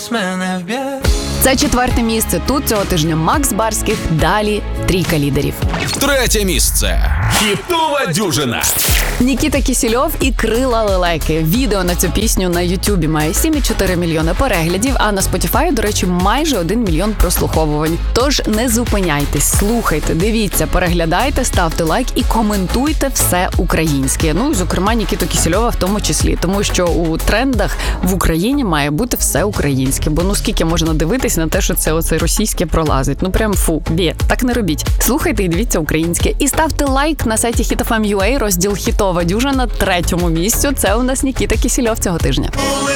час мене вб'є. Це 4-те місце. Тут цього тижня Макс Барських, далі трійка лідерів. 3-те місце. Хітова дюжина. Нікіта Кісільов і Крила лелеки. Відео на цю пісню на Ютубі має 7,4 мільйони переглядів, а на Spotify, до речі, майже 1 мільйон прослуховувань. Тож не зупиняйтесь, слухайте, дивіться, переглядайте, ставте лайк і коментуйте все українське. Ну, зокрема, Нікіту Кісільова в тому числі, тому що у трендах в Україні має бути все українське. Бо ну скільки можна дивитись на те, що це оце російське пролазить. Ну прям фу, так не робіть. Слухайте і дивіться українське. І ставте лайк на сайті Hit.FM.ua, розділ «Хітова дюжина» 3-му місцю. Це у нас Нікіта Кісільов цього тижня.